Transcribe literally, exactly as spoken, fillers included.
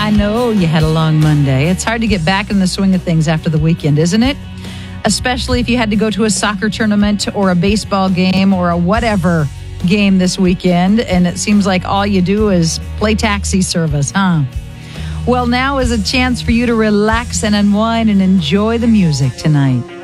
I know you had a long Monday. It's hard to get back in the swing of things after the weekend, isn't it? Especially if you had to go to a soccer tournament or a baseball game or a whatever game this weekend, and it seems like all you do is play taxi service, huh? Well, now is a chance for you to relax and unwind and enjoy the music tonight.